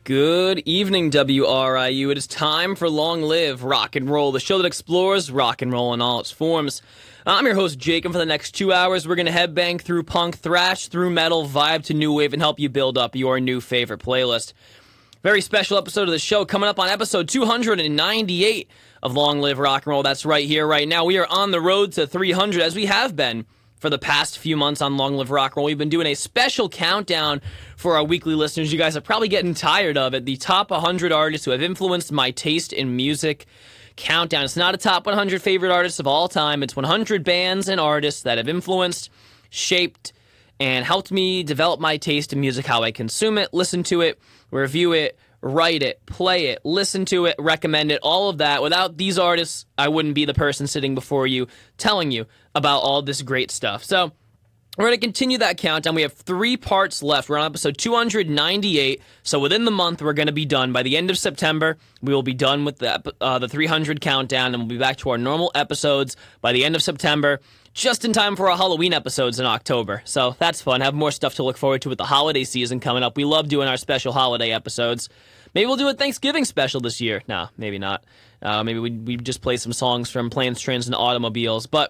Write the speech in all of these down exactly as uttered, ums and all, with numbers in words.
Good evening, W R I U. It is time for Long Live Rock and Roll, the show that explores rock and roll in all its forms. I'm your host, Jake, and for the next two hours, we're going to headbang through punk, thrash through metal, vibe to new wave, and help you build up your new favorite playlist. Very special episode of the show coming up on episode two hundred ninety-eight of Long Live Rock and Roll. That's right here, right now. We are on the road to three hundred, as we have been for the past few months on Long Live Rock and Roll. We've been doing a special countdown for our weekly listeners. You guys are probably getting tired of it. The top one hundred artists who have influenced my taste in music countdown. It's not a top one hundred favorite artists of all time. It's one hundred bands and artists that have influenced, shaped, and helped me develop my taste in music, how I consume it, listen to it, review it, write it, play it, listen to it, recommend it, all of that. Without these artists, I wouldn't be the person sitting before you telling you about all this great stuff. So we're going to continue that countdown. We have three parts left. We're on episode two hundred ninety-eight. So within the month, we're going to be done. By the end of September, we will be done with the, uh, the three hundred countdown, and we'll be back to our normal episodes by the end of September, just in time for our Halloween episodes in October. So that's fun. Have more stuff to look forward to with the holiday season coming up. We love doing our special holiday episodes. Maybe we'll do a Thanksgiving special this year. No, maybe not. Uh, maybe we we just play some songs from Planes, Trains, and Automobiles. But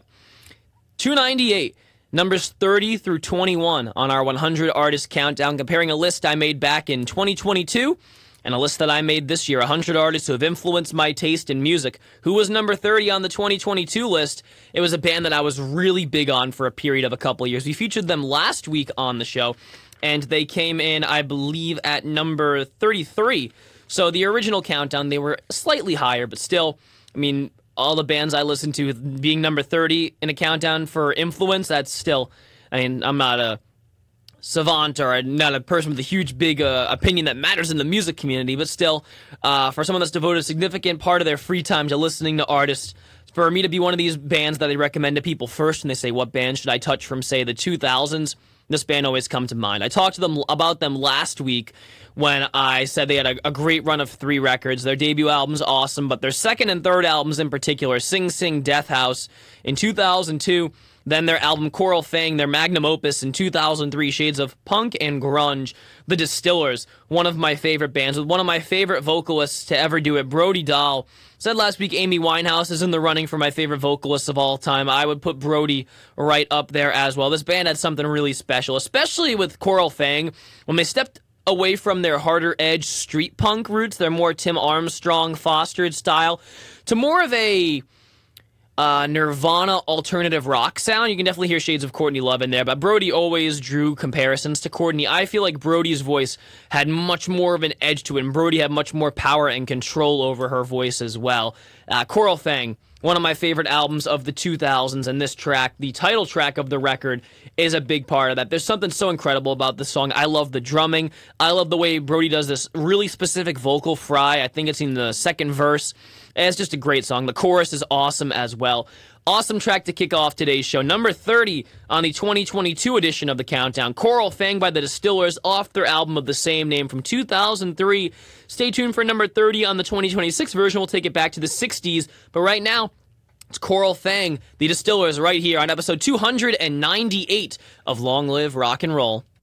two ninety-eight, numbers thirty through twenty-one on our one hundred artist countdown, comparing a list I made back in twenty twenty-two and a list that I made this year, one hundred artists who have influenced my taste in music. Who was number thirty on the twenty twenty-two list? It was a band that I was really big on for a period of a couple years. We featured them last week on the show, and they came in, I believe, at number thirty-three. So the original countdown, they were slightly higher, but still, I mean, all the bands I listened to being number thirty in a countdown for influence, that's still, I mean, I'm not a savant or not a person with a huge, big uh, opinion that matters in the music community, but still, uh, for someone that's devoted a significant part of their free time to listening to artists, for me to be one of these bands that they recommend to people first, and they say, what band should I touch from, say, the two thousands? This band always comes to mind. I talked to them about them last week when I said they had a, a great run of three records. Their debut album's awesome, but their second and third albums in particular, Sing Sing Death House in two thousand two, then their album Coral Fang, their magnum opus in two thousand three, Shades of Punk and Grunge. The Distillers, one of my favorite bands, with one of my favorite vocalists to ever do it, Brody Dahl. Said last week Amy Winehouse is in the running for my favorite vocalists of all time. I would put Brody right up there as well. This band had something really special, especially with Coral Fang. When they stepped away from their harder edge street punk roots, their more Tim Armstrong fostered style, to more of a uh, Nirvana alternative rock sound. You can definitely hear shades of Courtney Love in there, but Brody always drew comparisons to Courtney. I feel like Brody's voice had much more of an edge to it, and Brody had much more power and control over her voice as well. Uh, Coral Fang, one of my favorite albums of the two thousands, and this track, the title track of the record, is a big part of that. There's something so incredible about this song. I love the drumming. I love the way Brody does this really specific vocal fry. I think it's in the second verse. It's just a great song. The chorus is awesome as well. Awesome track to kick off today's show. Number thirty on the twenty twenty-two edition of the Countdown. Coral Fang by the Distillers off their album of the same name from two thousand three. Stay tuned for number thirty on the twenty twenty-six version. We'll take it back to the sixties. But right now, it's Coral Fang, the Distillers, right here on episode two hundred ninety-eight of Long Live Rock and Roll.